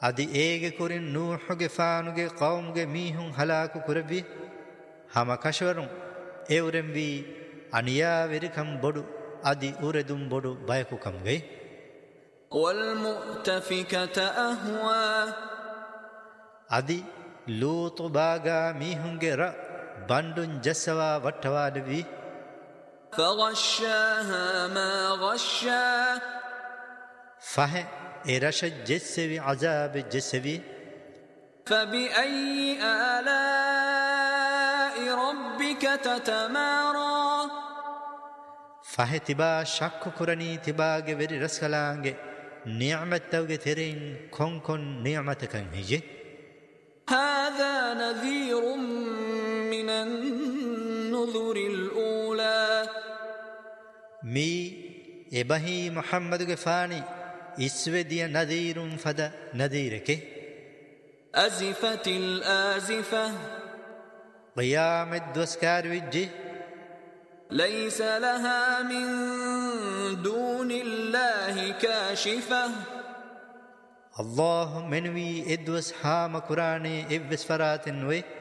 අදි ඒගෙ කුරින් නූහුගේ ෆානුගේ කවුම්ගේ මීහුන් හලාකු කුරබි හම කෂවරුන් එවරෙන් වී අනියා වෙරිකම් බොඩු අදි උරෙදුම් බොඩු බයකුකම් වේ والمؤتفكة أهوى අදි ලූතු බාගා මීහුන්ගේ ර බණ්ඩුන් ජස්සවා වට්ටවාඩ වී فغشاها ما غشا فහ එරෂ ජෙස්සෙවි අසාබ ජෙස්සෙවි فبأي آلاء ربك تتمارى فහ තිබා ශක්කු කුරණී තිබාගේ වෙරි රස්කලාංගේ නියමතවගේ තෙරින් කොන්කොන් නියමතකන් හිජෙ هذا نذير من النذر الأولى مي إبهي محمد فاني إسوديا نذير فدا نذيرك أزفت الآزفة قيام الدوسكار وجه ليس لها من دون الله كاشفة الله منوي إدوس حام قراني إبس فرات وي